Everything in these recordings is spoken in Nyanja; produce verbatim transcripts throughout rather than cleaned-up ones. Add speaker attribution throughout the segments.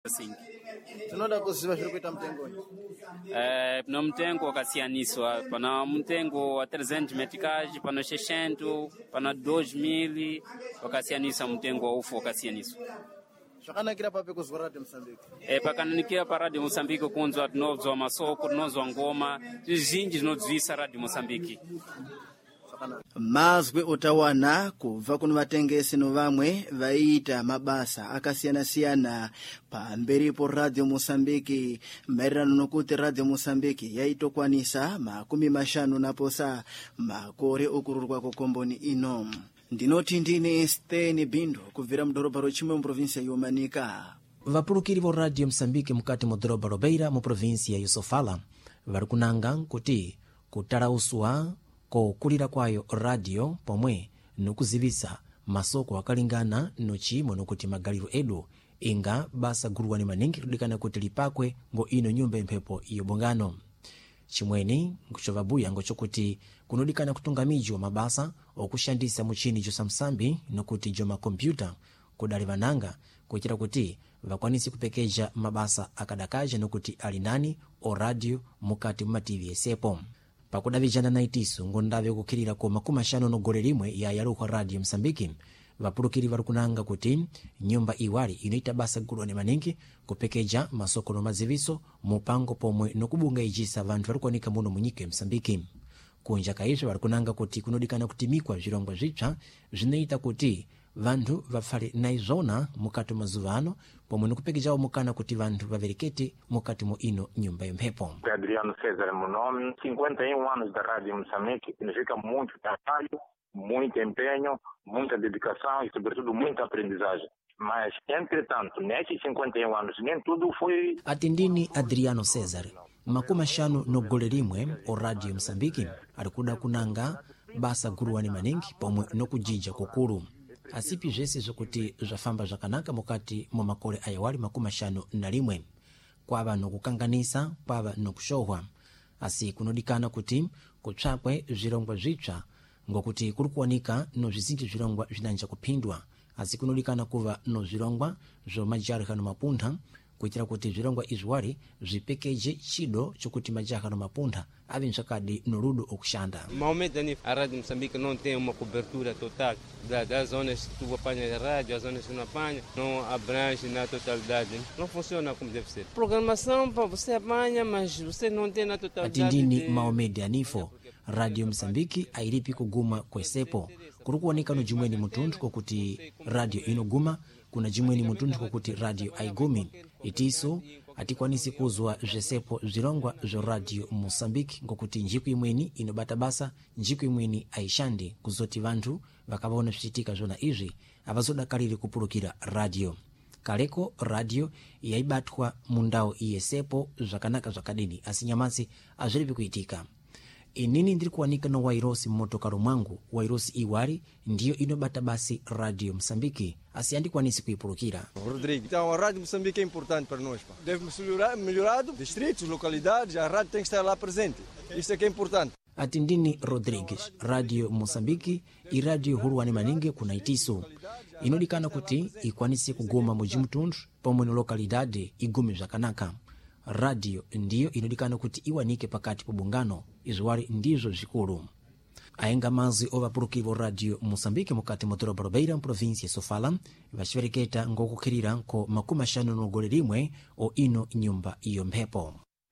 Speaker 1: assim.
Speaker 2: Tinoda kuziva zviri kuita mutengoni.
Speaker 1: Eh, no mtengo wakasiyaniswa, pana mtengo wa trezentos meticais, pana seiscentos, pana dois mil, wakasiyaniswa mtengo wa ufu wakasiyaniswa.
Speaker 2: Zvakanakira papi kuzwa Radio Mozambique.
Speaker 1: Eh, pakananikira pa Radio Mozambique kunzwa tinozwa masoko, tinozwa ngoma, zvinji zvinodzivisa Radio Mozambique.
Speaker 2: Mazwi utawana kubva kuno vatengesi no vamwe vaita mabasa akasiyana-siyana pamberipo Radio Mozambique, maererano nokuti Radio Mozambique yaitokwanisa makumi mashanu naposa makore okururwa kokomboni ino. Ndinoti ndine Steni Bindo kubvira mudhorobha rochimwe muprovinsi yomanika.
Speaker 3: Vapulukiri vo Radio Mozambique mukati mudhorobha robeira mu provinsi ya Sofala vari kunanga kuti kutalauswa kokulira kwayo radio pomwe nokuzivisa masoko akalingana nochimo nokuti magaliro edu inga basa guruwani maningi kudikana kuti lipakwe ngo ino nyumba imphepo iyo bongano. Chimweni nkuchovabuya ngo chokuti kunodikana kutunga miji wa mabasa okushandisa muchini jo samsambi nokuti jo makompyuta kudali vananga kuchira kuti vakwanisi kupekeja mabasa akadakaja nokuti alinani o radio mukati muma T V esepo. Pakudavijana na itisu ngondave kukhirira ko makumi ashanu nogole limwe ya yaluhwa Radio Mozambique, vapulukiri vari kunanga kuti nyumba iwali inoita basa gulwani maningi kupekeja masoko no maziviso mupango pomwe nokubunga ijisa vantu vari kuoneka muno munyika ya Mozambique. Kunja kaizvo vari kunanga kuti kunodikana kutimikwa zvirongwa zvitsva zvinoita kuti vantu vafale naizona mukati mazuva ano pomwe nikupekejawo mukana kuti vantu vaverekete mukati mo ino nyumba yemphepo.
Speaker 4: Adriano César meu nome, cinquenta e um anos da Rádio Moçambique, significa muito trabalho, muito empenho, muita dedicação e sobretudo muita aprendizagem. Mas, entretanto, nesses cinquenta e um anos nem tudo foi...
Speaker 3: Atindini Adriano César, makumi ashanu nogole limwe o Radio Mozambique arikuda kunanga basa guruwani maningi pomwe nokujija kukulu. Asipi zvese zvokuti zvafamba zvakanaka mukati mwa makore ayawali makumi ashanu na limwe. Kwava nokukanganisa, kwava nokushohwa. Asi kunodikana kuti kutsvakwe zvirongwa zvitsva ngokuti kuri kuwanika no zvizinji zvirongwa zvinanja kuphindwa. Asi kunodikana kuva no zvirongwa zvomajaha no mapuntha kuitira kuti zvirongwa izwari zvipekeje chido chokuti majaha no mapuntha ave nzvakadi no rudo okushanda.
Speaker 5: Normalmente a Rádio Moçambique não tem uma cobertura total das zonas que tu apanha a rádio, as zonas que não apanha, não abrange na totalidade. Não funciona como deve ser. Programação para você apanha, mas você não tem na totalidade.
Speaker 3: Atindini de... Maomedi Anifo, Radio Mozambique airipi kuguma kwesepo. Kuri kuwanika no jimweni mutundu kokuti radio inoguma, kuna jimweni mutundu kokuti radio aigumi. Itiso atikwanisi kuzwa zvesepo zvirongwa zvo Radio Mozambique ngokuti njiku imweni inobata basa, njiku imweni aishandi kuzoti vantu vakavaona zvichitika zvona izvi avazodakariri kupulukira radio. Kaleko radio yaibatwa mundau iyesepo zvakanaka zvakadini asi nyamasi azviripi kuitika. Inini ndiri kuwanika no wairosi mmotokaro mwangu, wairosi iwari ndiyo inobata basi Radio Mozambique, asi andikwanisi kuipulukira.
Speaker 6: Rodrigo, então a Rádio Moçambique é importante para nós. Pá. Deve melhorar, melhorado, distritos, localidades, a rádio tem que estar lá presente. Isso é que é importante.
Speaker 3: Atindini Rodrigues, Radio Mozambique i radio huruwani maningi kuna itiso. Inodikana kuti ikwanisi kugoma mujimutundu pomwe no lokalidade igumi zvakanaka. Radio ndiyo inodikana kuti iwanike pakati pobungano izwari ndizo zvikulu. Ayenga mazwi ovapulukiri vo Radio Mozambique mukati mudhorobha robeira mprovinsi ya Sofala vachivereketa ngokukhirira nko makumi ashanu nogole limwe o ino nyumba iyo mphepo.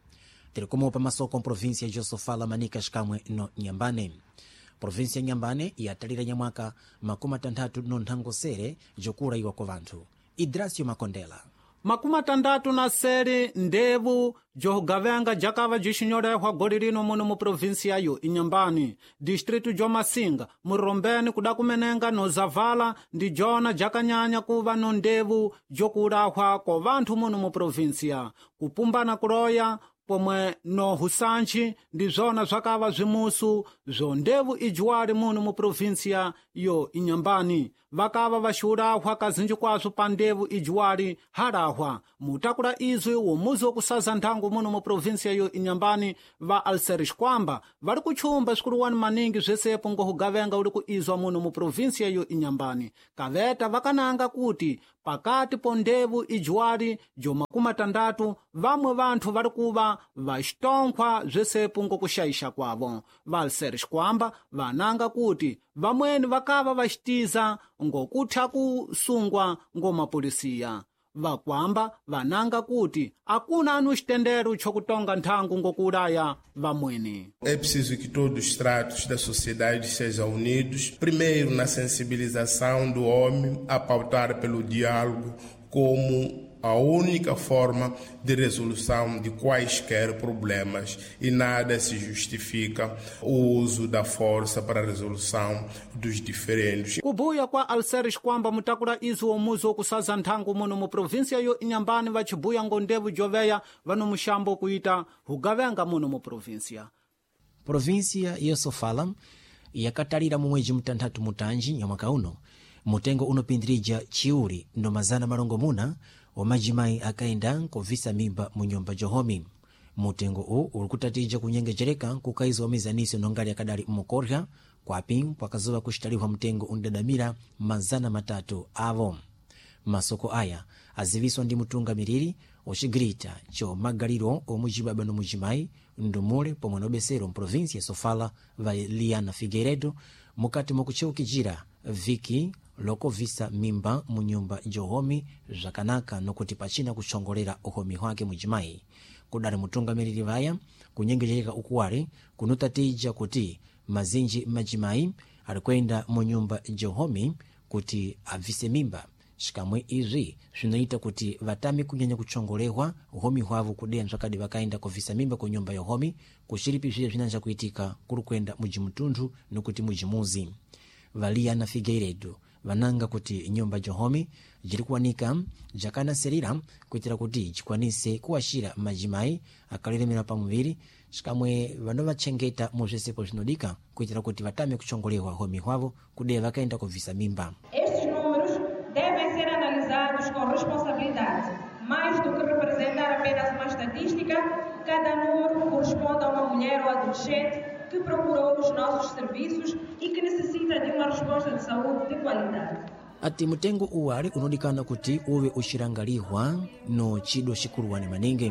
Speaker 3: Tiri pa masoko mprovinsi ya Sofala manika shikamwe no Nyambane. Provinsi ya Nyambane yatalira nyamwaka makumi atandatu no nthangosere jokura iwa kwa vantu. Idrasio Makondela.
Speaker 7: Makumi atandatu na sere ndevu jogavenga jakava jishinyorehwa goli lino muno mu provinsi yayo Inyambani, distritu jo Masinga, murombeni kudakumenenga no Zavala ndi jona jakanyanya kuva no ndevu jokurahwa ko vantu muno mu provinsi ya kupumbana kuloya pomwe no husanchi ndi zona zvakava zvimusu zvo ndevu ijwari muno mu provinsi yo Inyambani. vakava vaxiurahwa kazinji kwazo pa ndevu ijuwali harahwa mutakula izwi womuzi wokusaza nthango muno mu provinsia yo inyambani va alseris kwamba vari kuchumba swikuluwani maningi bzesepo ngohugavenga uli kuizwa muno mu provinsia yo inyambani kaveta vakananga kuti pakati po ndevu ijuwali jomakumi atandatu vamwe vanthu vari kuva vaxitonkhwa bzesepo ngokuxayixa kwavo va alseris kwamba vananga kuti vamweni vakava vaxitiza ngokutha kusungwa ngomapolisiya vakwamba vananga kuti akuna anu xitendero xokutonga nthangu ngokuulaya vamweni.
Speaker 8: É preciso que todos os estratos da sociedade sejam unidos, primeiro na sensibilização do homem, a pautar pelo diálogo como a única forma de resolução de quaisquer problemas e nada se justifica o uso da força para a resolução dos diferentes.
Speaker 7: Kubuya kwa alseris kwamba mutakula izo womuzi wokusaza nthango muno mu provinsia yo inyambani vachibuya ngondevu joveya vano muxambo kuita hugavenga muno mu provinsia.
Speaker 3: Provinsia yosofala yakatalira mu mwezi mtanthatu mutanji nyamwaka uno mutengo unopindirija chiuri ndo mazana malongo muna wamajimayi akaenda kovisa mimba mu nyumba johomi. Mutengo u ulikutatija kunyengejereka kukaizi wa mizanisi nongali akadali mmukorya kwapi pakazuwa kushitaliwa mtengo undadamira mazana matatu avo. Masoko aya aziviswa ndi mutunga miriri oshigirita cho magaliro omujibaba no mujimayi ndumule pomwe nobesero mprovinsi ya Sofala va Liana Figueiredo mukati mokucheukijira viki lokovisa mimba mu nyumba johomi zvakanaka nokuti pachina kuchongolera uhomi wake mujimayi. Kudari mutunga miriri vaya kunyengejereka ukuwari kunutatija kuti mazinji majimayi alikwenda mu nyumba johomi kuti avise mimba. Shikamwe izi zvinoita kuti vatami kunyanya kuchongolewa uhomi hwavu kudenza kadi vakaenda kovisa mimba ku nyumba yohomi kushiripi zviye zvinanja kuitika kuri kwenda mujimutundu nokuti mujimuzi. Valiana Figueiredo vananga kuti nyumba johomi jiri kuwanika jakanaserera kuitira kuti jikwanise kuwashira majimayi akalelemera pamuviri shikamwe vanovachengeta muzvesepo zvinodika kuitira kuti vatame kuchongolewa uhomi hwavo kude vakaenda kovisa mimba.
Speaker 9: Devem ser analisados com responsabilidade. Mais do que representar apenas uma estatística, cada número corresponde a uma mulher ou adolescente que procurou os nossos serviços e que necessita de uma resposta de saúde de qualidade.
Speaker 3: Ati mutengo uwali unodikana kuti uve ushirangaliwa no chido shikuruwani maningi.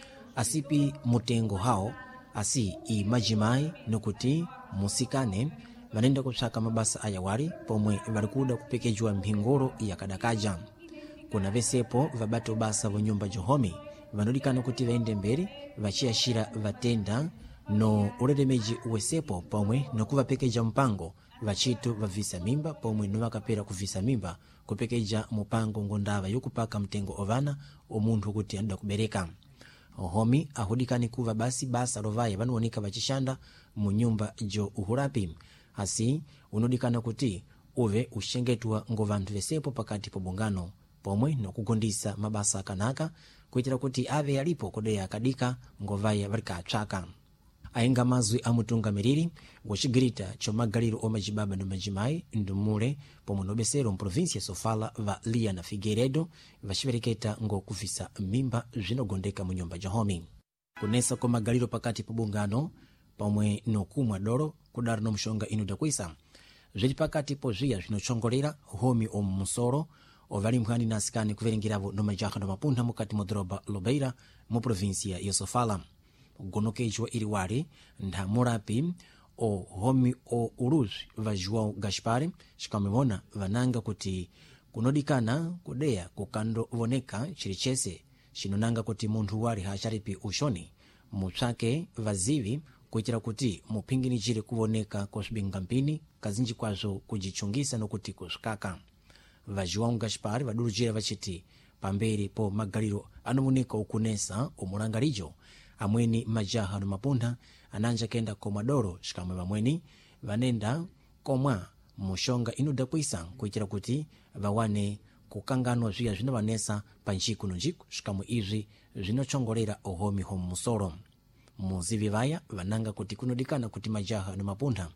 Speaker 3: Asipi mutengo hao, asi i majimayi nokuti musikane vanenda kutsaka mabasa ayawari pomwe valikuda kupekejwa mphingoro ya kadakaja. Kuna vesepo vabato basa vo nyumba johomi vanodikana kuti vaende mberi vachiyashira vatenda no uleremeji uwesepo pomwe no kuvapekeja mpango vachitu vavisa mimba pomwe no vakapera kuvisa mimba kupekeja mupango ngondava yokupaka mtengo ovana omunthu kuti anda kubereka. Ohomi ahudikani kuva basi basa rovaya vanuonika vachishanda mu nyumba jo uhurapi. Asi unodikana kuti uve ushengetwa ngo vanthu vesepo pakati po bungano pomwe no kugondisa mabasa akanaka kuitira kuti ave yalipo kodeya akadika ngovaya varikatsvaka. Ainga mazwi amutunga miriri wachigirita chomagaliro omajibaba no majimayi ndumule pomwe nobesero mprovinsi ya Sofala va Liana Figueiredo vachivereketa ngo kuvisa mimba zvinogondeka mu nyumba johomi. Kunesa ko magaliro pakati po bungano pomwe no kumwa doro kudari no mshonga inu dakwisa zviri pakati po zviya zvinochongolera homi omusoro ovali mkhani nasikani kuverengiravo no majaha no mapuntha mukati modroba Lobeira mu provinsia ya Sofala. Gonokejwa iriwari ndhamurapi o homi o uruzi va João Gaspar shikamemona vananga kuti kunodikana kudeya kukando voneka chirichese shinonanga kuti munthu wari hacharipi ushoni mutsvake vazivi kuitira kuti mupingini jiri kuvoneka kosbingampini kazinji kwazo kujichungisa nokuti kuskaka. Va João Gaspar vadurujira vachiti pamberi po magaliro anomunika ukunesa umurangalijo amweni majaha no mapuntha ananja kenda komadoro shikamwe vamweni vanenda komwa mushonga inu dakwisa kuitira kuti vawane kukanganwa zviya zvinovanesa panjiku nonjiku shikamwe izvi zvinochongolera uhomi homusoro. Muzivi vaya vananga kuti kunodikana kuti majaha no mapuntha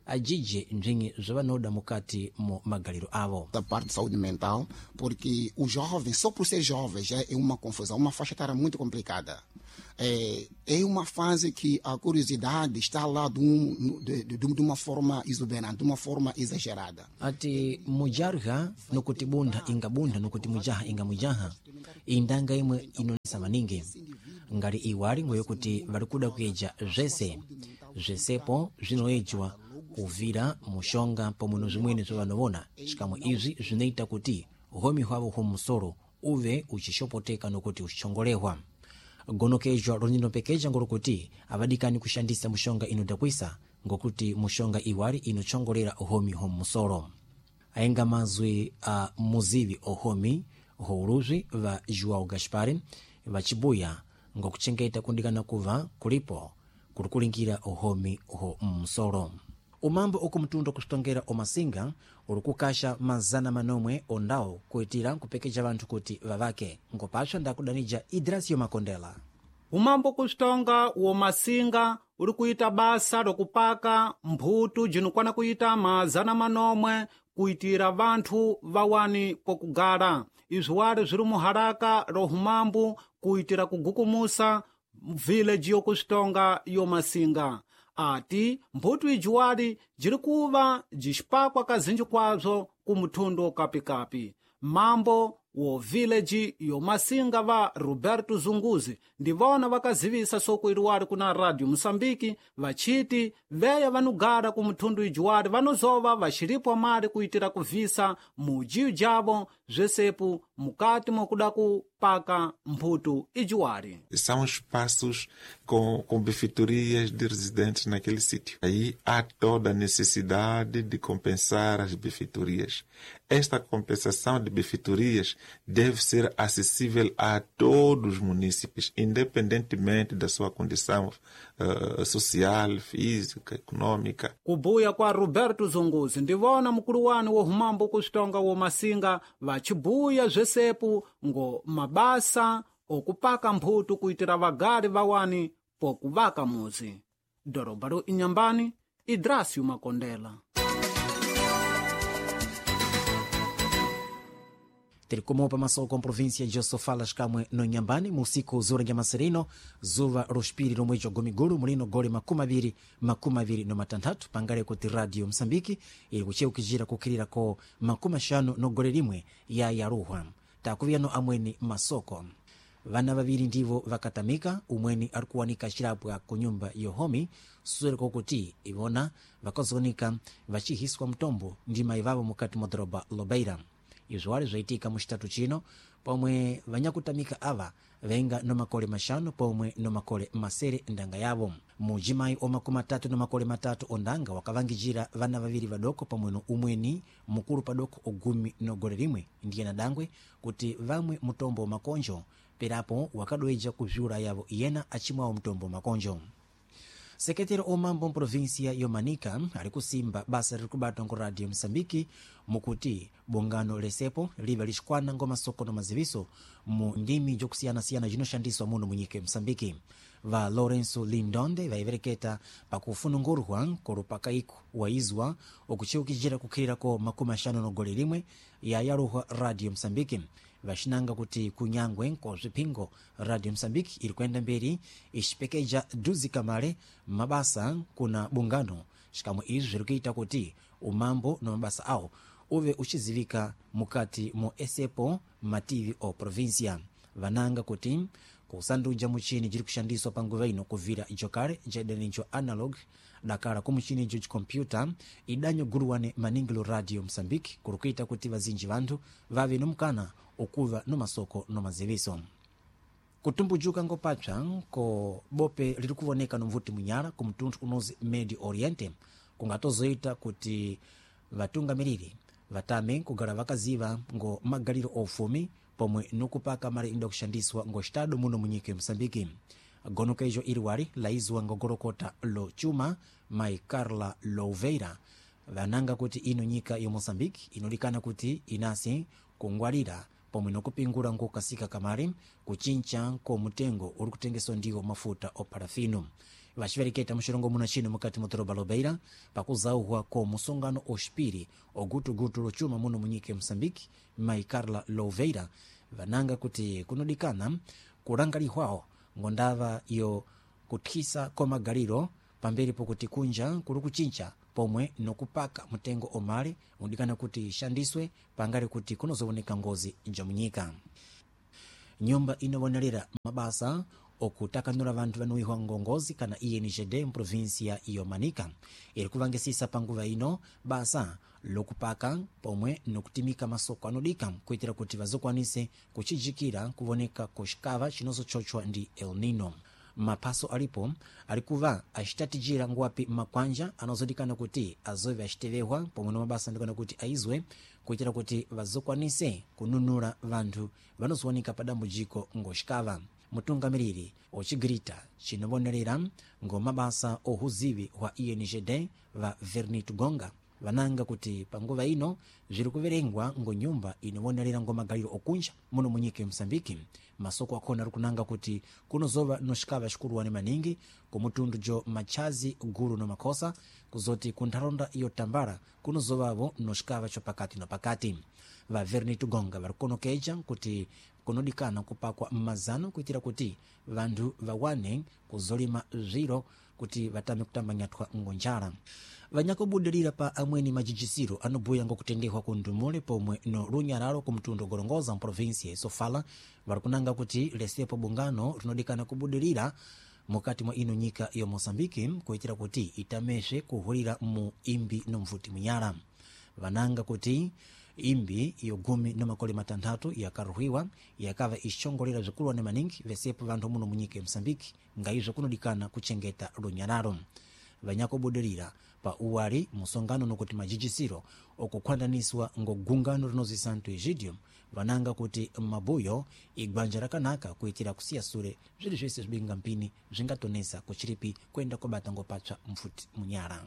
Speaker 3: ajije mbzvingi zvavanoda mukati mu magaliro avo.
Speaker 10: Da parte de saúde mental, porque os jovens, só por ser jovens, já é uma confusão, uma faixa etária muito complicada. É, é uma fase que a curiosidade está lá de, um, de, de, de uma forma exuberante, de uma forma exagerada.
Speaker 3: Ati mujarha nukuti bunda inga bunda nukuti mujaha inga mujaha indanga imwe inonesa maningi ngari iwali ngoyo kuti valikuda kuyeja zese zesepo zinoyejwa kuvira mushonga pamuno zimwene zovanovona cikamwe izi zinaita kuti uhomi hwavo humusoro uve uchishopoteka nokuti uchichongolehwa gonokejwa loninopekeja ngolo kuti avadikani kushandisa mushonga inodakwisa ngokuti mushonga iwali inochongolera uhomi humusoro ayenga mazwi a muzivi ohomi houluzi va João Gaspar vacibuya ngokuchengeta kundikana kuva kulipo kulikulingira uhomi ho msoro umambo okumtundo kusitongera omasinga ulikukasha mazana manomwe ondao kuitira kupekeja vanthu kuti vavake ngopasha ndakudanija Idrasio Makondela.
Speaker 7: umambo kusitonga womasinga uli kuita basa lokupaka mphutu jinukwana kuita mazana manomwe kuitira vanthu vawani pokugala izi wali zili muharaka lohumambu kuitira kugukumusa village yokusitonga yomasinga ati mphutu iji wali jili kuva jixipakwa kazinji kwazo kumuthundo kapikapi mambo wo village yomasinga va Roberto Zunguzi ndivona vakazivisa sokuili wali kuna Radio Musambiki vachiti veya vanugada kumuthundo iji wali vanozova vaxilipwa mali kuitira kuvisa mujiyu javo zvesepu mukati mokuda kupaka mphutu iji wali.
Speaker 11: São espaços com, com benfeitorias de residentes naquele sítio. Aí há toda a necessidade de compensar as benfeitorias. Esta compensação de benfeitorias deve ser acessível a todos os munícipes, independentemente da sua condição uh, social, física, econômica.
Speaker 7: Kubuya kwa Roberto Zunguzi ndivona mukulu wani wohumambo kusitonga womasinga vacibuya zvesepu ngo mabasa okupaka mphutu kuitira vagali vawani pokuvaka muzi. Dorobalo Inyambani, Idrasio Makondela.
Speaker 3: Tirikumopa masoko com província de Sofala kamwe no Nhambani musiku zura ya Maserino zuva rospiri no mwejo gomiguru mulino goli makumi abiri makumi abiri no matandatu pangale kuti Radio Msambiki ili kucheu kijira kukirira ko makumi ashanu no goli limwe ya yaruhwa takuviyano amweni masoko vana vaviri ndivo vakatamika umweni arikuwanika chilapwa ku nyumba yohomi suri kokuti ivona vakazonika vachihiswa mtombo ndima ivavo mukati modroba Lobeira izo wali zoitika muxitatu chino pomwe vanyakutamika ava venga no makole mashanu pomwe no makole masere ndanga yavo mujimayi omakumi matatu no makole matatu ondanga wakavangijira vana vaviri vadoko pomwe no umweni mukulu padoko ogumi no gole limwe ndiye nadangwe kuti vamwe mutombo makonjo perapo wakadoeja kuvyula yavo iyena achimwawo mutombo makonjo. Sekretari omambo província yomanika ali kusimba basa lirikubata nko Radio Msambiki mukuti bongano lesepo liva lixikwana ngoma soko no maziviso mu ndimi jokusiyana-siyana jinoshandiswa muno munyike Msambiki. Va Lourenço Lindonde vaivereketa pakufunungurwa kolupakaiku waizwa okuchiukijira kukhilirako makumi ashanu no goli limwe ya yaruhwa Radio Msambiki vaxinanga kuti kunyangwe nko zwipingo Radio Msambiki ili kwenda mberi ixipekeja duzi kamale mabasa kuna bungano xikamwe izo zirikuita kuti umambo no mabasa awo uve uchizivika mukati mo esepo mativi o província vananga kuti kusanduja muchini jiri kushandiswa panguva ino kuvira ijokale jedenijo analog dakala kumuchini jo computer idanyo guruwane maningilo Radio Msambiki kurukuita kuti vazinji vantu vavi nomukana okuva no masoko no maziviso. Kutumbujuka ngopacha ko bope lirikuvoneka no mvuti munyala kumtundu unozi Medio Oriente kungatozoita kuti vatunga miriri vatame kugala vakaziva ngo magaliro ofumi pomwe nokupaka mali inda kushandiswa ngo estado muno munyike Msambiki. Gonokejo iriwari laizwa ngogorokota lo chuma mai Carla Louveira vananga kuti ino nyika yo Mozambique inolikana kuti inasi kungwalira pomwe nokupingura ngokasika kamari kuchincha ko mutengo uri kutengeswa ndiwo mafuta o parafino vachivereketa muxirongo muna chino mukati mudoroba lobeira pakuzauhwa ko musongano oxipiri ogutugutu locuma muno munyika ya Moçambique. Mai Carla Louveira vananga kuti kunodikana kurangalihwawo ngondava yo kuthisa kwa magaliro pamberi pokuti kunja kuli kuchincha pomwe nokupaka mutengo omale undikana kuti shandiswe pangari kuti kunozowoneka ngozi njomunyika. Nyumba inowonelera mabasa okutakanura vantu vanuihwa ngongozi kana I N G D mprovinsia iyo Manika iri kuvangesisa panguva ino basa lokupaka pomwe nokutimika masoko anodika kuitira kuti vazokwanise kuchijikira kuvoneka koxikava chinozochochwa ndi El Nino. Mapaso alipo alikuva axitatijira nguwapi makwanja anozodikana kuti azove axitevehwa pomwe no mabasa ndikana kuti aizwe kuitira kuti vazokwanise kununura vantu vanozowanika padambujiko ngoxikava. Mutungamiriri ochigirita chinovonerera ngomabasa ohuzivi wa I N G D va Vernit Gonga vananga kuti panguva ino zviri kuverengwa ngonyumba inovonerera ngomagaliro okunja muno munyika ya Moçambique. Masoko akhona ari kunanga kuti kunozova noxikava xikuluwane maningi kumutundu jo machazi gulu no makhosa kuzoti kuntharaunda iyo Tambara kunozovavo noxikava chopakati no pakati. Va Vernit Gonga vari kunokeja kuti kunodikana kupakwa mmazano kuitira kuti vantu vawane kuzolima zviro kuti vatame kutambanyathwa ngonjala. Vanyakubudirira pa amweni majijisiro anobuya ngokutendehwa kundumule pomwe no lunyararo kumtundu gorongoza mprovinsia isofala vari kunanga kuti lesepo bungano rinodikana kubudirira mukati mwa ino nyika ya Moçambique kuitira kuti itameshe kuhulira mu imbi no mvuti munyala. Vananga kuti imbi iyo gumi no makole matanthatu yakaruhiwa yakava ixongolera zvikuluwane maningi vesepo vantu muno munyika ya Moçambique ngaizvo kunodikana kuchengeta lunyararo. Vanyakubudirira pa uwali musongano nokuti majijisiro okukhwandaniswa ngogungano rinozi Santo Egidio vananga kuti mabuyo igwanja rakanaka kuitira kusiya sure zviri zvese zvibinga mpini zvingatonesa kuchiripi kwenda kobata ngopatsva mfuti munyara.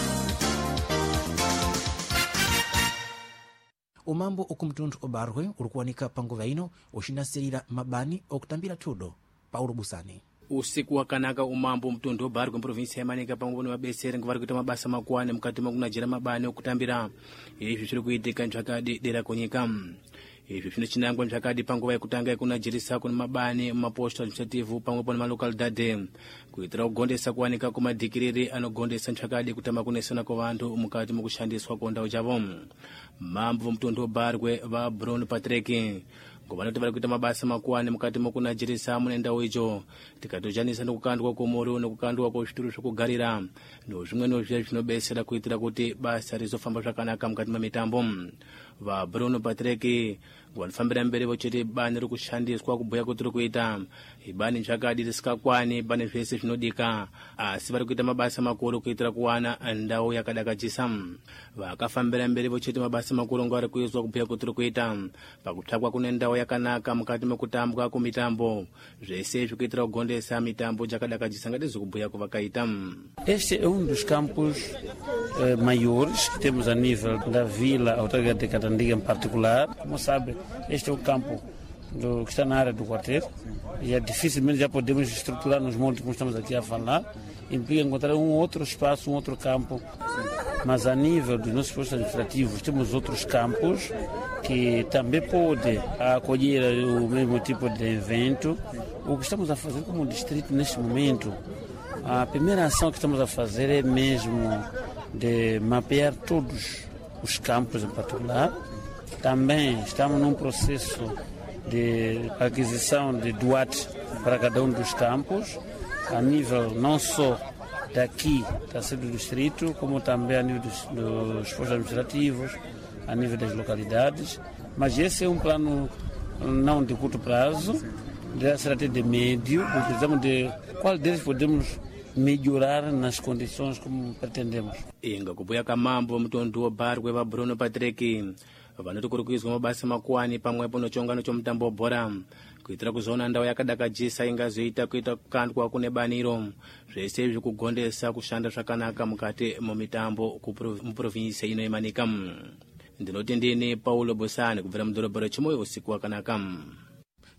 Speaker 3: Umambo okumtundu obarwe urikuwanika panguva ino uxinasirira mabani okutambira tudo Paulo Busani.
Speaker 12: Usiku wakanaka umambo mtundu obarwe mprovinsia ya Manika pamwe mabesere ngo vari kuita mabasa makuwane mukati makunajira mabani okutambira. Izvi zviri kuitika nzvakadi dera konyika. Izvi zvinochinangwa nzvakadi panguva yekutanga yekunajirisa kuna mabani maposto administrative pamwe pano malokalidade kuitira kugondesa kuwanika kumadhikiriri anogondesa nzvakadi kutama kunesana kovantu mukati mukushandiswa kondau chavo. Mambo vomtundu obarwe va Bruno Patrick vanoti vari kuita mabasa makuwane mukati mokunajirisa munendau icho tikatochanisa nokukandwa komoro nokukandwa kwezvituru zvokugarira ndozvimweniwo zviya zvinobesera kuitira kuti basa rizofamba zvakanaka mukati memitambo. Va Bruno Patrick vanofambira mberi vochiti bani riri kushandiswa kubhuya kuti riri kuita ibani nzvakadi risikakwani bani zvese zvinodika asi vari kuita mabasa makuru kuitira kuwana ndau yakadakadzisa. Vakafambira mberi vochiti mabasa makuru ngo ari kuizwa kubhuya kuti riri kuita pakutsvakwa kune ndau yakanaka mukati mekutambwa kumitambo zvese zvikuitira kugondesa mitambo jakadakadzisa ngati zvikubhuya kuvakaita.
Speaker 13: Este é um dos campos eh, maiores que temos a nível da vila autarquia de Catandiga em particular. Como sabe, este é o campo do, que está na área do quartel e é dificilmente já podemos estruturar nos moldes como estamos aqui a falar. Implica encontrar um outro espaço, um outro campo. Mas a nível dos nossos postos administrativos temos outros campos que também podem acolher o mesmo tipo de evento. O que estamos a fazer como distrito neste momento, a primeira ação que estamos a fazer é mesmo de mapear todos os campos em particular. Também estamos num processo de aquisição de doate para cada um dos campos, a nível não só daqui da sede do distrito, como também a nível dos, dos postos administrativos, a nível das localidades. Mas esse é um plano não de curto prazo, deve ser até de médio, porque precisamos de qual deles podemos melhorar nas condições como pretendemos.
Speaker 12: Inga kubuya kamambo mtundu obarwe va Bruno Patrick vanoti kuri kuizwa mabasa makuwani pamwepo nochongano chomutambo webhora kuitira kuzoona ndau yakadakadzisa ingazoita kuita kukandwa kune baniro zvese izvi kugondesa kushanda zvakanaka mukati mumitambo muprovinsia ino yeManika. Ndinoti ndini Paulo Busani kubvira mudhorobha rechimoyo usiku wakanaka.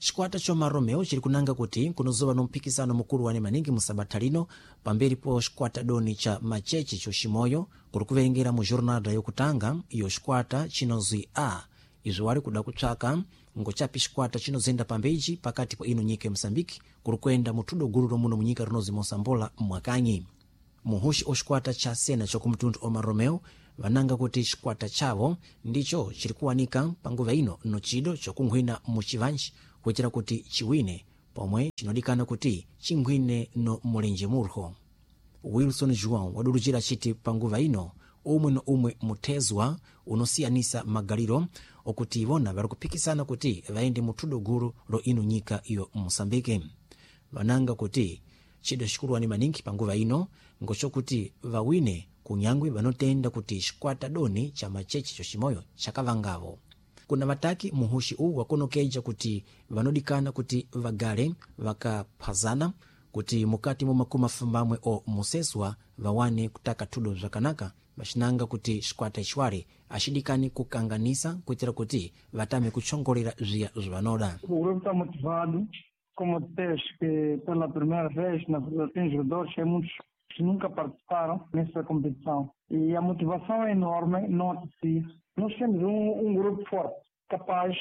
Speaker 3: xikwata choma romeo chiri kunanga kuti kunozowa no mpikisano mukulu wane maningi musabata lino pamberi po xikwata doni cha machechi choximoyo kuri kuverengera mu jornada yokutanga iyo xikwata chinozwi a izo wali kuda kutsvaka ngochapi xikwata chinozenda pambeji pakati po ino nyika ya Mosambiki kuri kuenda mutudo gulu muno munyika rinozi Mosambola mwakanyi. Muhushi o xikwata cha sena chokumtundu Omar Romeo vananga kuti xikwata chavo ndicho chiri kuwanika panguva ino no chido chokunghwina mu chivanji kuitira kuti chiwine pomwe chinodikana kuti chinghwine no mulenje murho. Wilson João wadulujira chiti panguva ino umwe no umwe mutezwa unosiyanisa magaliro okuti ivona vari kupikisana kuti vaende mutudo guru ro ino nyika iyo Mosambike. Vananga kuti chido xikulu wani maningi panguva ino ngochokuti vawine kunyangwi vanotenda kuti xikwata doni cha machechi choximoyo chakavangavo. Kuna vataki muhushi uwu wakonokeja kuti vanodikana kuti vagale vakaphazana kuti mukati mu makumi mafambamwe o museswa vawane kutaka tudo zvakanaka vaxinanga kuti xikwata ixware axidikani kukanganisa kuitira kuti vatame kuchongolera zviya zvavanoda.
Speaker 14: O grupo está motivado, como disseste, que pela primeira vez na verdade tem jogadores que muitos que nunca participaram nessa competição e a motivação é enorme. Nota-se, nós temos um, um grupo forte, capaz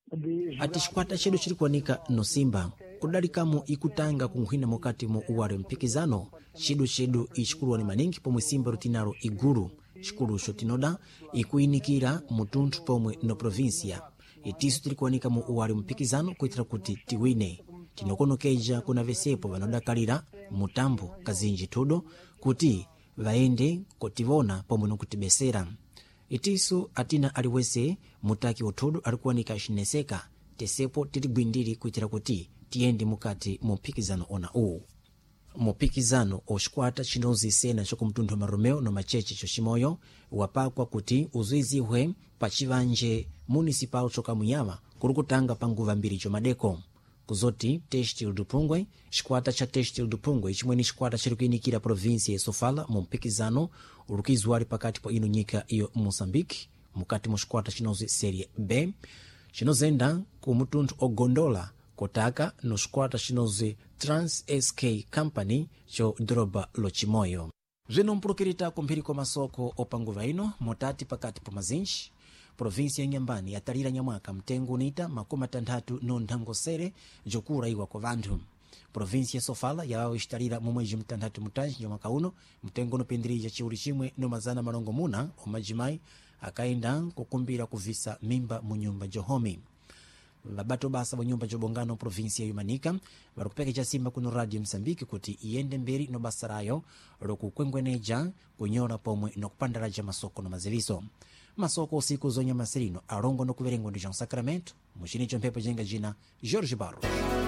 Speaker 14: de
Speaker 3: ati xikwata chedu chiri kuwanika no Simba kudalikamo ikutanga kunghwina mukati mu uwale mpikizano chidu chedu ixikulu wani maningi pomwe Simba rutinaro iguru xikulu xotinoda ikuinikira mutunthu pomwe no província itiso tiri kuwanika mu uwale mpikizano kuitira kuti tiwine tinokonokeja kuna vesepo vanodakalira mutambo kazinji tudo kuti vaende kotivona pomwe nokutibesera. Itiso atina aliwese mutaki otudo alikuwanika xineseka tesepo tiligwindiri kuitira kuti tiende mukati mu mpikizano ona uwu. Mupikizano o xikwata chinozi sena chokumtundu Omar Romeo no machechi choximoyo wapakwa kuti uzwizihwe pa chivanje municipal chokamuyama kuri kutanga panguva mbiri chomadeko. Kuzoti Textil do Pungwe, xikwata cha Textil do Pungwe chimwe ni xikwata chiri kuinikira provinsia ya Sofala mu mpikizano ulukizwali pakati po ino nyika iyo Mosambiki mukati mu xikwata chinozi Serie B chinozenda ku mutunthu ogondola kotaka no xikwata chinozi Trans S K Company cho droba lo Chimoyo. Zvino mpulukirita kumphiri kwa masoko opanguva ino motati pakati po mazinji provinsia ya Nyambani yatalira nyamwaka mtengo unita makumi atandatu no nthangosere jokura iwa kwa vanthu. Provinsia Sofala yawawo ixtalira mu mwezi mtandatu mutanji nyamwaka uno mtengo unopindirija chiuli chimwe no mazana malongo muna omajimai akaenda kukumbira kuvisa mimba mu nyumba johomi. Vabato basa wa nyumba jobongano provinsia yumanika varukupeke cha Simba kuno Radio Msambiki kuti iende mberi no basarayo lokukwengweneja kunyora pomwe no kupandaraja masoko no maziviso. Masoko usiku zonya masirino arongo no kuverengwa ndi Jean Sacramento muchini chompepo jenga jina Jorge Barro.